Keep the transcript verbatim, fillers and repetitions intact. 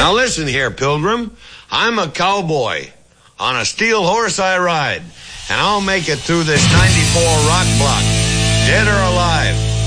Now listen here, Pilgrim. I'm a cowboy. On a steel horse I ride. And I'll make it through this ninety-four rock block. Dead or alive.